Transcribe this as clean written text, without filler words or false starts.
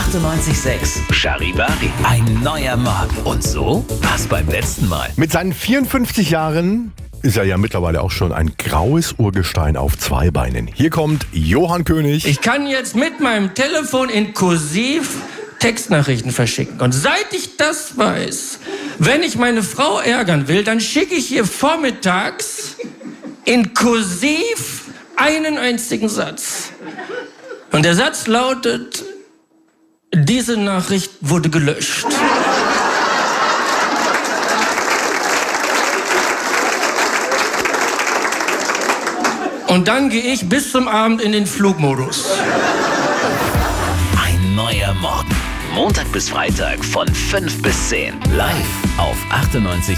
98.6 Charivari. Ein neuer Morgen. Und so war's beim letzten Mal. Mit seinen 54 Jahren ist er ja mittlerweile auch schon ein graues Urgestein auf zwei Beinen. Hier kommt Johann König. Ich kann jetzt mit meinem Telefon in Kursiv Textnachrichten verschicken. Und seit ich das weiß, wenn ich meine Frau ärgern will, dann schicke ich ihr vormittags in Kursiv einen einzigen Satz. Und der Satz lautet: Diese Nachricht wurde gelöscht. Und dann gehe ich bis zum Abend in den Flugmodus. Ein neuer Morgen. Montag bis Freitag von 5 bis 10. Live auf 98.6